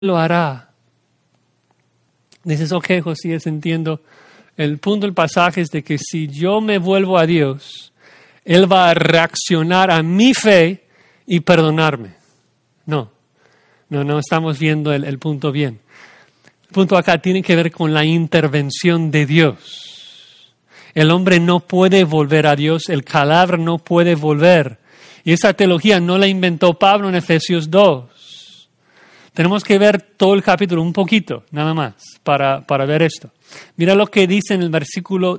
lo hará. Dices, ok, Josías, entiendo. El punto del pasaje es de que si yo me vuelvo a Dios, Él va a reaccionar a mi fe y perdonarme. No estamos viendo el punto bien. El punto acá tiene que ver con la intervención de Dios. El hombre no puede volver a Dios, el cadáver no puede volver. Y esa teología no la inventó Pablo en Efesios 2. Tenemos que ver todo el capítulo un poquito, nada más, para ver esto. Mira lo que dice en el versículo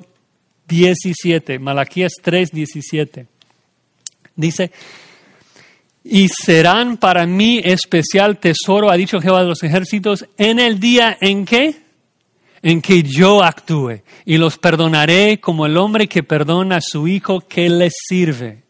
17, Malaquías 3:17. Dice, y serán para mí especial tesoro, ha dicho Jehová de los ejércitos, en el día en que yo actúe, y los perdonaré como el hombre que perdona a su hijo que les sirve.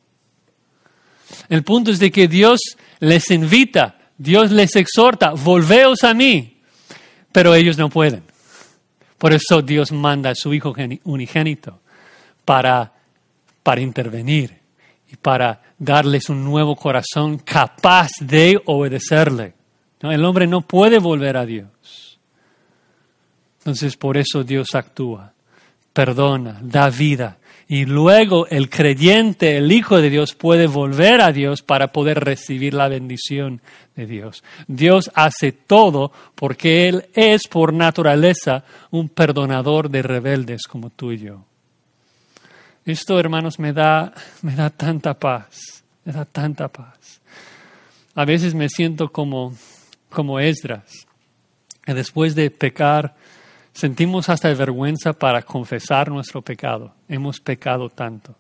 El punto es de que Dios les invita, Dios les exhorta, volveos a mí, pero ellos no pueden. Por eso Dios manda a su Hijo unigénito para intervenir y para darles un nuevo corazón capaz de obedecerle. ¿No? El hombre no puede volver a Dios. Entonces por eso Dios actúa, perdona, da vida. Y luego el creyente, el Hijo de Dios, puede volver a Dios para poder recibir la bendición de Dios. Dios hace todo porque Él es por naturaleza un perdonador de rebeldes como tú y yo. Esto, hermanos, me da tanta paz, me da tanta paz. A veces me siento como Esdras, que después de pecar, sentimos hasta vergüenza para confesar nuestro pecado. Hemos pecado tanto.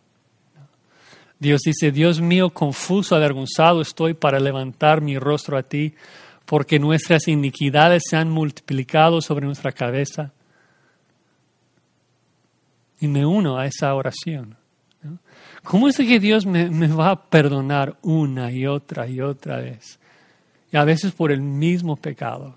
Dios dice, Dios mío, confuso, avergonzado estoy para levantar mi rostro a ti, porque nuestras iniquidades se han multiplicado sobre nuestra cabeza. Y me uno a esa oración. ¿No? ¿Cómo es que Dios me va a perdonar una y otra vez? Y a veces por el mismo pecado.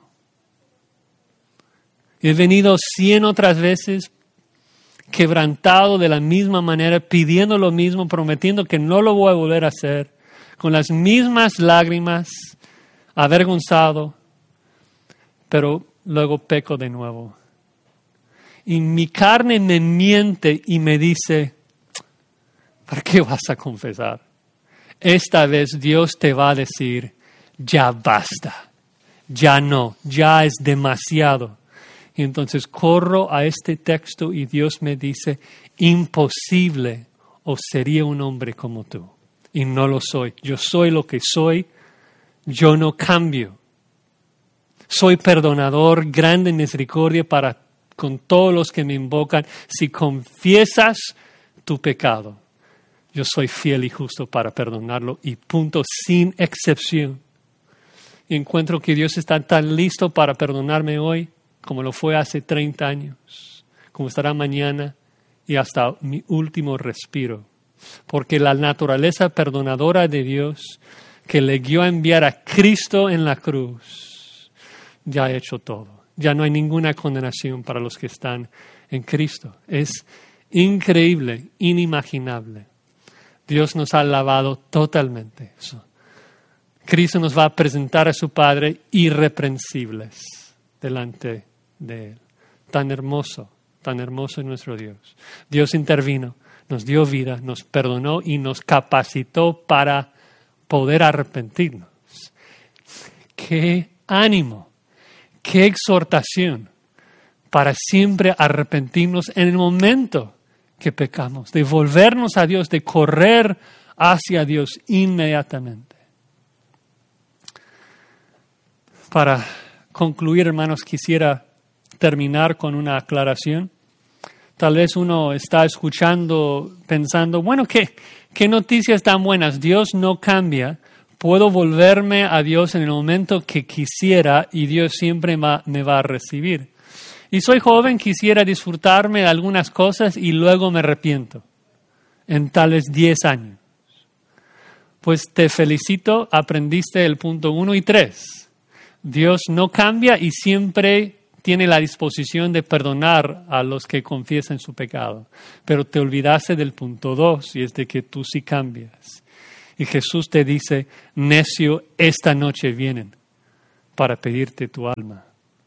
He venido 100 otras veces quebrantado de la misma manera, pidiendo lo mismo, prometiendo que no lo voy a volver a hacer, con las mismas lágrimas, avergonzado, pero luego peco de nuevo. Y mi carne me miente y me dice, ¿para qué vas a confesar? Esta vez Dios te va a decir, ya basta, ya no, ya es demasiado. Y entonces corro a este texto y Dios me dice, imposible os sería un hombre como tú. Y no lo soy. Yo soy lo que soy. Yo no cambio. Soy perdonador, grande en misericordia con todos los que me invocan. Si confiesas tu pecado, yo soy fiel y justo para perdonarlo. Y punto, sin excepción. Y encuentro que Dios está tan listo para perdonarme hoy, como lo fue hace 30 años, como estará mañana y hasta mi último respiro. Porque la naturaleza perdonadora de Dios que le guió a enviar a Cristo en la cruz, ya ha hecho todo. Ya no hay ninguna condenación para los que están en Cristo. Es increíble, inimaginable. Dios nos ha lavado totalmente. Cristo nos va a presentar a su Padre irreprensibles delante de Él. Tan hermoso es nuestro Dios. Dios intervino, nos dio vida, nos perdonó y nos capacitó para poder arrepentirnos. ¡Qué ánimo! ¡Qué exhortación! Para siempre arrepentirnos en el momento que pecamos, de volvernos a Dios, de correr hacia Dios inmediatamente. Para concluir, hermanos, quisiera terminar con una aclaración. Tal vez uno está escuchando, pensando, bueno, ¿qué noticias tan buenas? Dios no cambia. Puedo volverme a Dios en el momento que quisiera y Dios siempre me va a recibir. Y soy joven, quisiera disfrutarme de algunas cosas y luego me arrepiento en tal vez 10 años. Pues te felicito, aprendiste el punto 1 y 3. Dios no cambia y siempre tiene la disposición de perdonar a los que confiesan su pecado. Pero te olvidaste del punto 2 y es de que tú sí cambias. Y Jesús te dice, necio, esta noche vienen para pedirte tu alma.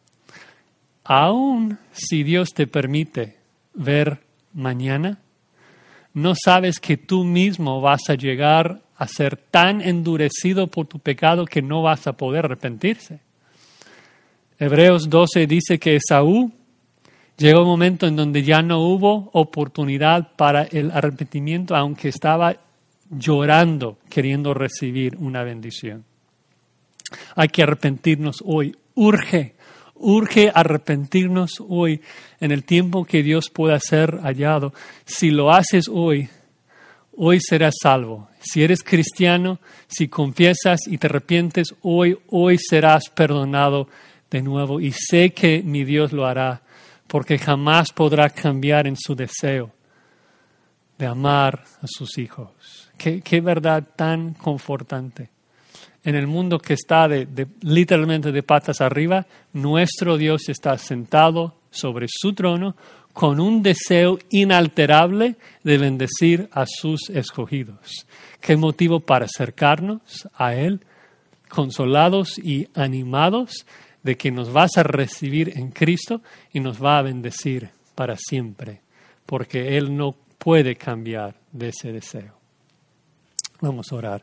Aún si Dios te permite ver mañana, no sabes que tú mismo vas a llegar a ser tan endurecido por tu pecado que no vas a poder arrepentirse. Hebreos 12 dice que Esaú llegó un momento en donde ya no hubo oportunidad para el arrepentimiento, aunque estaba llorando queriendo recibir una bendición. Hay que arrepentirnos hoy. Urge arrepentirnos hoy en el tiempo que Dios pueda ser hallado. Si lo haces hoy serás salvo. Si eres cristiano, si confiesas y te arrepientes, hoy serás perdonado de nuevo. Y sé que mi Dios lo hará, porque jamás podrá cambiar en su deseo de amar a sus hijos. Qué verdad tan confortante. En el mundo que está literalmente de patas arriba, nuestro Dios está sentado sobre su trono con un deseo inalterable de bendecir a sus escogidos. Qué motivo para acercarnos a Él, consolados y animados de que nos vas a recibir en Cristo y nos va a bendecir para siempre, porque Él no puede cambiar de ese deseo. Vamos a orar.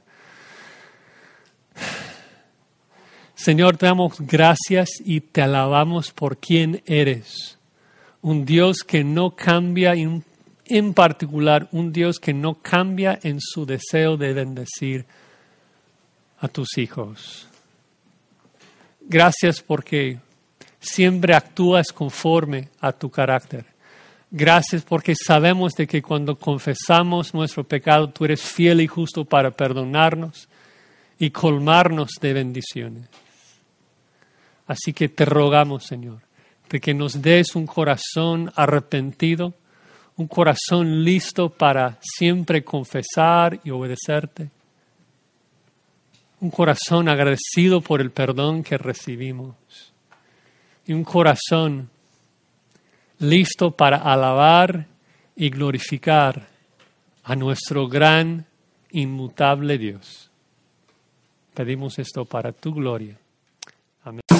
Señor, te damos gracias y te alabamos por quién eres. Un Dios que no cambia, en particular un Dios que no cambia en su deseo de bendecir a tus hijos. Gracias porque siempre actúas conforme a tu carácter. Gracias porque sabemos de que cuando confesamos nuestro pecado, tú eres fiel y justo para perdonarnos y colmarnos de bendiciones. Así que te rogamos, Señor, de que nos des un corazón arrepentido, un corazón listo para siempre confesar y obedecerte, un corazón agradecido por el perdón que recibimos y un corazón listo para alabar y glorificar a nuestro gran, inmutable Dios. Pedimos esto para tu gloria. Amén.